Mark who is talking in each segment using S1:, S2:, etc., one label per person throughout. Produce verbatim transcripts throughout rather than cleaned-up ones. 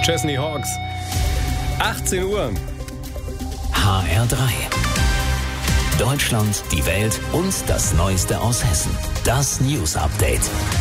S1: Chesney Hawks. achtzehn Uhr.
S2: H R drei. Deutschland, die Welt und das Neueste aus Hessen. Das News Update.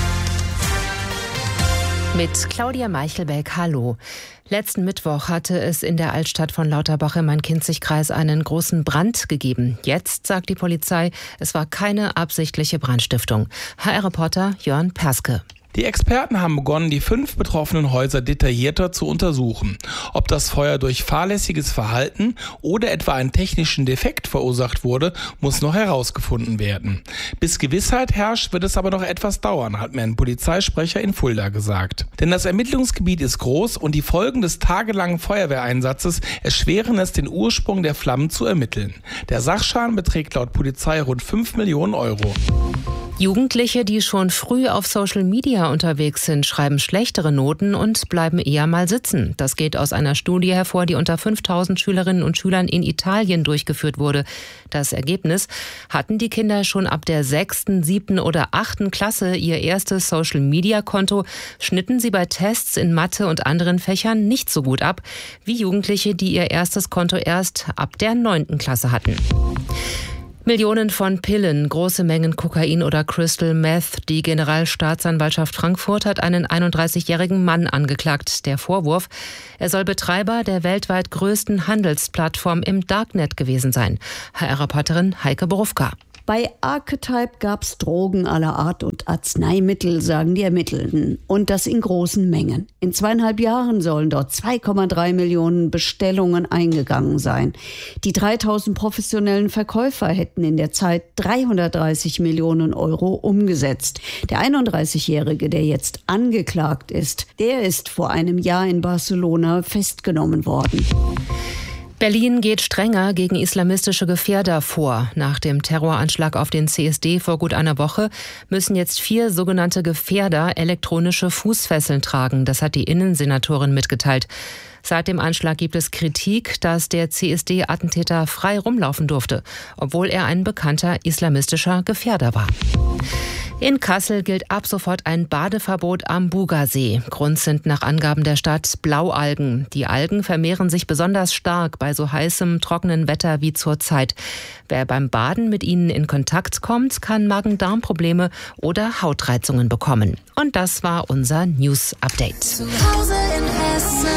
S3: Mit Claudia Meichelbeck, hallo. Letzten Mittwoch hatte es in der Altstadt von Lauterbach im Main-Kinzig-Kreis einen großen Brand gegeben. Jetzt sagt die Polizei, es war keine absichtliche Brandstiftung. H R-Reporter Jörn Perske.
S4: Die Experten haben begonnen, die fünf betroffenen Häuser detaillierter zu untersuchen. Ob das Feuer durch fahrlässiges Verhalten oder etwa einen technischen Defekt verursacht wurde, muss noch herausgefunden werden. Bis Gewissheit herrscht, wird es aber noch etwas dauern, hat mir ein Polizeisprecher in Fulda gesagt. Denn das Ermittlungsgebiet ist groß und die Folgen des tagelangen Feuerwehreinsatzes erschweren es, den Ursprung der Flammen zu ermitteln. Der Sachschaden beträgt laut Polizei rund fünf Millionen Euro.
S3: Jugendliche, die schon früh auf Social Media unterwegs sind, schreiben schlechtere Noten und bleiben eher mal sitzen. Das geht aus einer Studie hervor, die unter fünftausend Schülerinnen und Schülern in Italien durchgeführt wurde. Das Ergebnis: Hatten die Kinder schon ab der sechsten, siebten oder achten Klasse ihr erstes Social Media Konto, schnitten sie bei Tests in Mathe und anderen Fächern nicht so gut ab wie Jugendliche, die ihr erstes Konto erst ab der neunten Klasse hatten. Millionen von Pillen, große Mengen Kokain oder Crystal Meth. Die Generalstaatsanwaltschaft Frankfurt hat einen einunddreißigjährigen Mann angeklagt. Der Vorwurf: Er soll Betreiber der weltweit größten Handelsplattform im Darknet gewesen sein. H R-Reporterin Heike Borufka.
S5: Bei Archetype gab's Drogen aller Art und Arzneimittel, sagen die Ermittelnden. Und das in großen Mengen. In zweieinhalb Jahren sollen dort zwei Komma drei Millionen Bestellungen eingegangen sein. Die dreitausend professionellen Verkäufer hätten in der Zeit dreihundertdreißig Millionen Euro umgesetzt. Der einunddreißigjährige, der jetzt angeklagt ist, der ist vor einem Jahr in Barcelona festgenommen worden.
S3: Berlin geht strenger gegen islamistische Gefährder vor. Nach dem Terroranschlag auf den C S D vor gut einer Woche müssen jetzt vier sogenannte Gefährder elektronische Fußfesseln tragen. Das hat die Innensenatorin mitgeteilt. Seit dem Anschlag gibt es Kritik, dass der C S D-Attentäter frei rumlaufen durfte, obwohl er ein bekannter islamistischer Gefährder war. In Kassel gilt ab sofort ein Badeverbot am Bugasee. Grund sind nach Angaben der Stadt Blaualgen. Die Algen vermehren sich besonders stark bei so heißem, trockenen Wetter wie zurzeit. Wer beim Baden mit ihnen in Kontakt kommt, kann Magen-Darm-Probleme oder Hautreizungen bekommen. Und das war unser News-Update.
S6: Zu Hause in Hessen.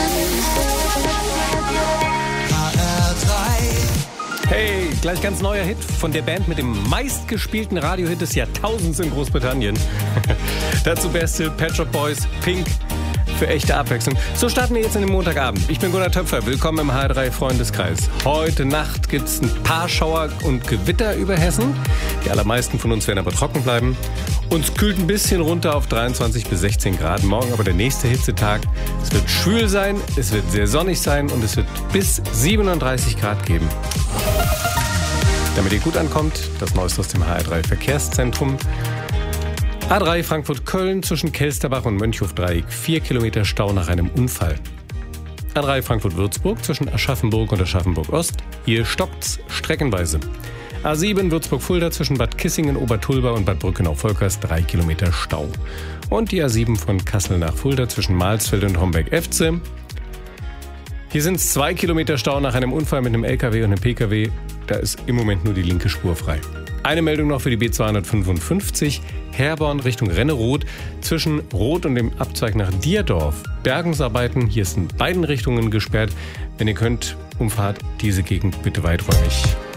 S6: H R drei.
S1: Hey, gleich ganz neuer Hit von der Band mit dem meistgespielten Radiohit des Jahrtausends in Großbritannien. Dazu beste Pet Shop Boys, Pink, für echte Abwechslung. So starten wir jetzt in den Montagabend. Ich bin Gunnar Töpfer, willkommen im H R drei Freundeskreis. Heute Nacht gibt es ein paar Schauer und Gewitter über Hessen. Die allermeisten von uns werden aber trocken bleiben. Uns kühlt ein bisschen runter auf dreiundzwanzig bis sechzehn Grad. Morgen aber der nächste Hitzetag. Es wird schwül sein, es wird sehr sonnig sein und es wird bis siebenunddreißig Grad geben. Damit ihr gut ankommt, das Neueste aus dem H R drei Verkehrszentrum. A drei Frankfurt-Köln zwischen Kelsterbach und Mönchhof-Dreieck. Vier Kilometer Stau nach einem Unfall. A drei Frankfurt-Würzburg zwischen Aschaffenburg und Aschaffenburg-Ost. Hier stockt's streckenweise. A sieben Würzburg-Fulda zwischen Bad Kissingen, Obertulba und Bad Brückenau-Volkers. Drei Kilometer Stau. Und die A sieben von Kassel nach Fulda zwischen Mahlsfeld und Homberg-Efze. Hier sind es zwei Kilometer Stau nach einem Unfall mit einem L K W und einem P K W. Da ist im Moment nur die linke Spur frei. Eine Meldung noch für die B zweihundertfünfundfünfzig, Herborn Richtung Renneroth, zwischen Roth und dem Abzweig nach Dierdorf. Bergungsarbeiten, hier sind beiden Richtungen gesperrt. Wenn ihr könnt, umfahrt diese Gegend bitte weiträumig.